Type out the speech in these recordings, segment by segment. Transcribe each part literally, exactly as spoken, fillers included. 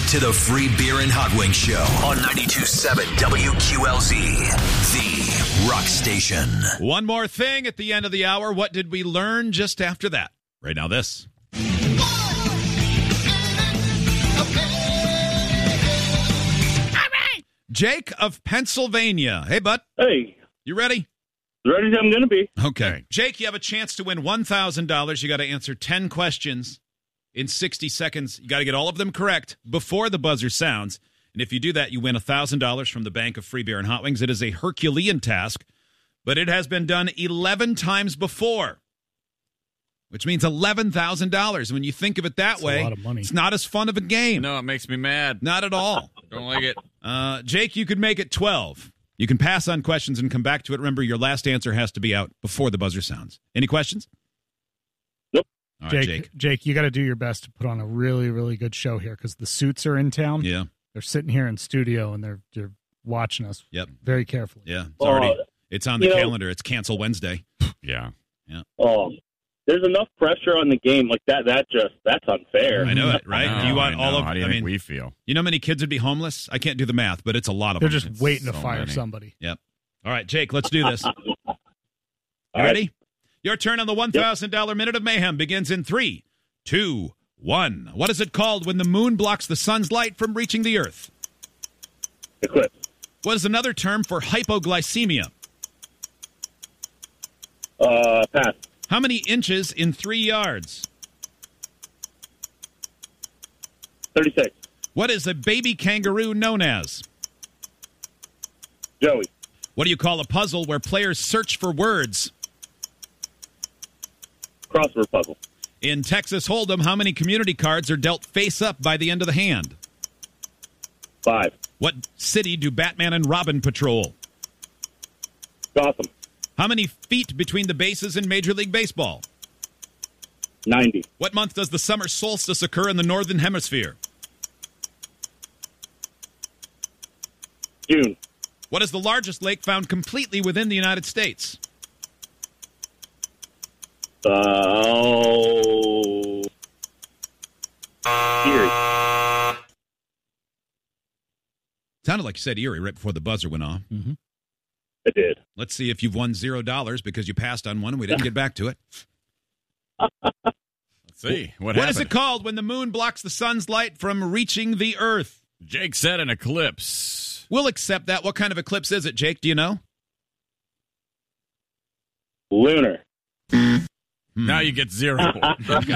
to the Free Beer and Hot Wings Show on ninety-two point seven W Q L Z, the rock station. One more thing at the end of the hour. What did we learn just after that? Right now, this. Jake of Pennsylvania. Hey, bud. Hey. You ready? Ready as I'm going to be. Okay. Jake, you have a chance to win one thousand dollars. You got to answer ten questions in sixty seconds. You got to get all of them correct before the buzzer sounds. And if you do that, you win one thousand dollars from the Bank of Free Beer and Hot Wings. It is a Herculean task, but it has been done eleven times before, which means eleven thousand dollars. When you think of it that That's way, a lot of money. It's not as fun of a game. No, it makes me mad. Not at all. Don't like it. Uh, Jake, you could make it twelve. You can pass on questions and come back to it. Remember, your last answer has to be out before the buzzer sounds. Any questions? Nope. All right, Jake, Jake. Jake, you got to do your best to put on a really, really good show here because the suits are in town. Yeah. They're sitting here in studio and they're they're watching us. Yep. Very carefully. Yeah. It's already. Uh, It's on the you know- calendar. It's cancel Wednesday. Yeah. Oh, there's enough pressure on the game like that. That just that's unfair. I know it, right? I know, do you want I all know. of? How do you I think mean, we feel? you know, how many kids would be homeless. I can't do the math, but it's a lot of They're them. just It's waiting to so fire many. somebody. Yep. All right, Jake. Let's do this. You right. ready? Your turn on the one thousand dollar minute of mayhem begins in three, two, one. What is it called when the moon blocks the sun's light from reaching the earth? Eclipse. What is another term for hypoglycemia? Uh, pass. How many inches in three yards? thirty-six. What is a baby kangaroo known as? Joey. What do you call a puzzle where players search for words? Crossword puzzle. In Texas Hold'em, how many community cards are dealt face up by the end of the hand? Five. What city do Batman and Robin patrol? Gotham. How many feet between the bases in Major League Baseball? ninety. What month does the summer solstice occur in the Northern Hemisphere? June. What is the largest lake found completely within the United States? Uh, oh. Erie. Sounded like you said Erie right before the buzzer went off. Mm-hmm. I did. Let's see if you've won zero dollars because you passed on one and we didn't get back to it. Let's see. What, What happened? is it called when the moon blocks the sun's light from reaching the earth? Jake said an eclipse. We'll accept that. What kind of eclipse is it, Jake? Do you know? Lunar. Now you get zero. Yeah.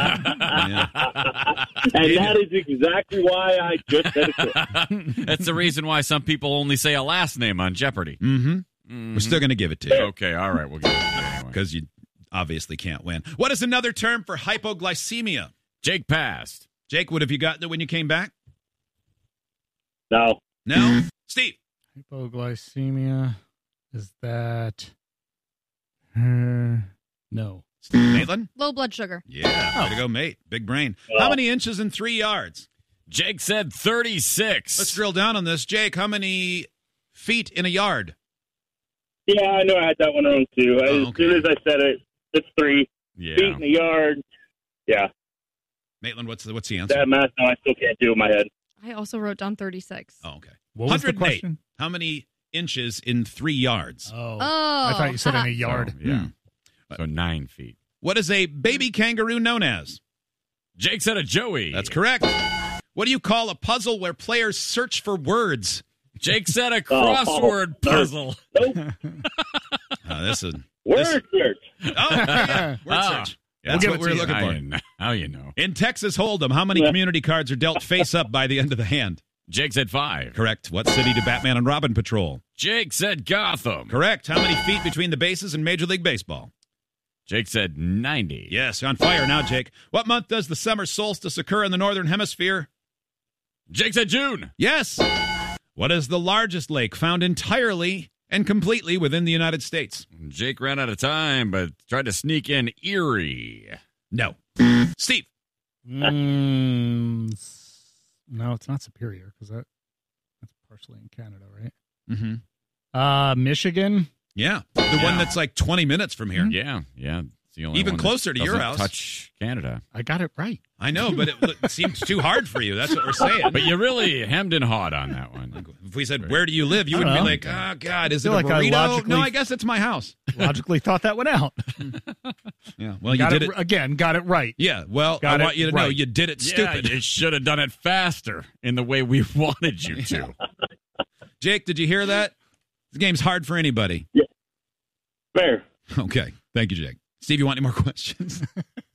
And that is exactly why I just said it. That's the reason why some people only say a last name on Jeopardy. Mm-hmm. We're still going to give it to you Okay, all right, we'll give it to you anyway. because you obviously can't win. What is another term for hypoglycemia? Jake passed. Jake, what have you gotten it when you came back? No. No? Steve? Hypoglycemia. Is that her? No. Maitland? Low blood sugar. Yeah, way to go, mate. Big brain. How many inches in three yards? Jake said thirty-six. Let's drill down on this. Jake, how many feet in a yard? Yeah, I know I had that one wrong too. Oh, As okay. soon as I said it, it's three Yeah. feet in the yard. Yeah, Maitland, what's the, what's the answer? that math now I still can't do in my head. I also wrote down thirty-six. Oh, okay. What was the one hundred eight. question? How many inches in three yards? Oh. Oh. I thought you said in a So, yard. yeah. So nine feet. What is a baby kangaroo known as? Jake said a Joey. That's correct. What do you call a puzzle where players search for words? Jake said a crossword puzzle. Nope. Uh, this is Word this- search. Oh, yeah. word Ah. search. Yeah, That's we'll what give it we're to you. looking Now for. you know. Now you know. In Texas Hold'em, how many Yeah. community cards are dealt face up by the end of the hand? Jake said five. Correct. What city do Batman and Robin patrol? Jake said Gotham. Correct. How many feet between the bases in Major League Baseball? Jake said ninety. Yes, you're on fire now, Jake. What month does the summer solstice occur in the Northern Hemisphere? Jake said June. Yes. What is the largest lake found entirely and completely within the United States? Jake ran out of time, but tried to sneak in Erie. No. Steve. Mm, s- no, it's not Superior because that that's partially in Canada, right? Mm-hmm. Uh, Michigan. Yeah. The Yeah. one that's like twenty minutes from here. Yeah, yeah. It's the only Even one that closer to your doesn't house. touch Canada. I got it right. I know, but it, it seems too hard for you. That's what we're saying. But you really hemmed and hawed on that one. If we said, where do you live? You I wouldn't be don't like, oh, God, is it feel a like I burrito? logically- No, I guess it's my house. Logically thought that one out. Yeah, well, you got did it, it. again. Got it right. Yeah, well, Got I it want you to know right. you did it stupid. Yeah, you should have done it faster in the way we wanted you to. Jake, did you hear that? This game's hard for anybody. Fair. Okay. Thank you, Jake. Steve, you want any more questions?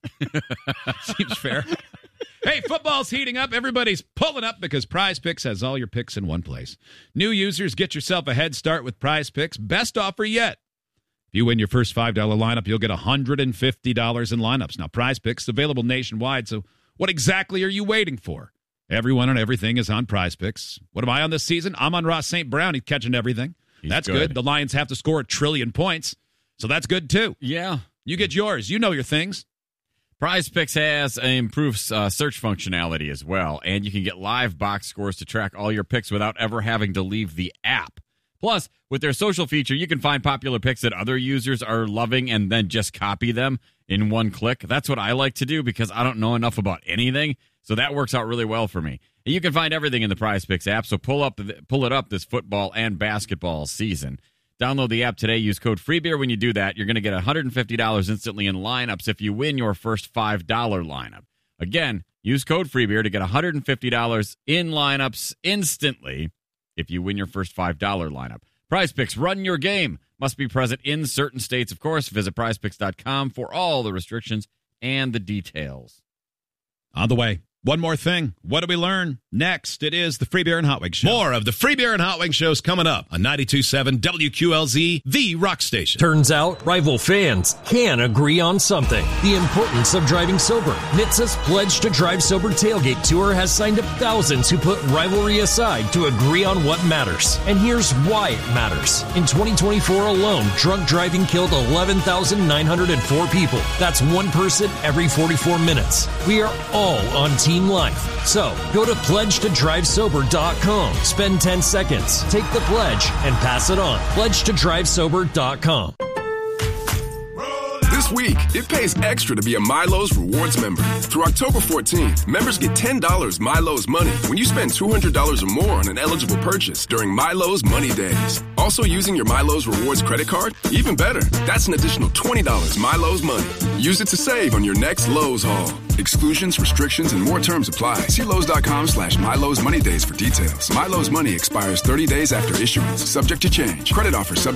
Seems fair. Hey, football's heating up. Everybody's pulling up because Prize Picks has all your picks in one place. New users, get yourself a head start with Prize Picks. Best offer yet. If you win your first five dollars lineup, you'll get one hundred fifty dollars in lineups. Now, Prize Picks is available nationwide, so what exactly are you waiting for? Everyone and everything is on Prize Picks. What am I on this season? I'm on Ross Saint Brown. He's catching everything. He's That's good. good. The Lions have to score a trillion points, so that's good, too. Yeah. You get yours. You know your things. Prize Picks has improved uh, search functionality as well, and you can get live box scores to track all your picks without ever having to leave the app. Plus, with their social feature, you can find popular picks that other users are loving and then just copy them in one click. That's what I like to do because I don't know enough about anything, so that works out really well for me. And you can find everything in the Prize Picks app, so pull up, pull it up this football and basketball season. Download the app today. Use code FREEBEER when you do that. You're going to get one hundred fifty dollars instantly in lineups if you win your first five dollars lineup. Again, use code FREEBEER to get one hundred fifty dollars in lineups instantly if you win your first five dollars lineup. Prize Picks, run your game. Must be present in certain states, of course. Visit prize picks dot com for all the restrictions and the details. On the way. One more thing. What do we learn? Next, it is the Free Beer and Hot Wings Show. More of the Free Beer and Hot Wings shows coming up on ninety-two point seven W Q L Z, the rock station. Turns out, rival fans can agree on something. The importance of driving sober. N H T S A's Pledge to Drive Sober Tailgate Tour has signed up thousands who put rivalry aside to agree on what matters. And here's why it matters. In twenty twenty-four alone, drunk driving killed eleven thousand nine hundred four people. That's one person every forty-four minutes. We are all on Team Life. So, go to pledge to drive sober dot com. Spend ten seconds, take the pledge, and pass it on. pledge to drive sober dot com. This week, it pays extra to be a Milo's Rewards member. Through October fourteenth, members get ten dollars Milo's Money when you spend two hundred dollars or more on an eligible purchase during Milo's Money Days. Also using your Milo's Rewards credit card? Even better, that's an additional twenty dollars Milo's Money. Use it to save on your next Lowe's haul. Exclusions, restrictions, and more terms apply. See Lowe's dot com slash Milo's Money Days for details. Milo's Money expires thirty days after issuance, subject to change. Credit offer subject